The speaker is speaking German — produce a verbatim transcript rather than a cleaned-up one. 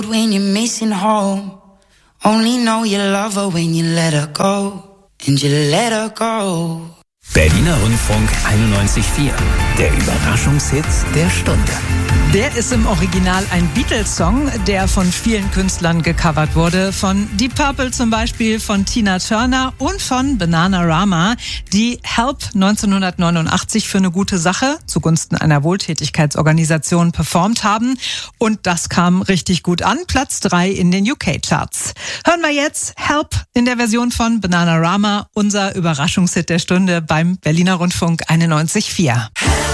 When you're missing home, only know you love her when you let her go, and you let her go. Berliner Rundfunk einundneunzig Komma vier, der Überraschungshit der Stunde. Der ist im Original ein Beatles-Song, der von vielen Künstlern gecovert wurde. Von Deep Purple zum Beispiel, von Tina Turner und von Bananarama, die Help neunzehnhundertneunundachtzig für eine gute Sache zugunsten einer Wohltätigkeitsorganisation performt haben. Und das kam richtig gut an. Platz drei in den U K-Charts. Hören wir jetzt Help in der Version von Bananarama, unser Überraschungshit der Stunde beim Berliner Rundfunk einundneunzig Komma vier.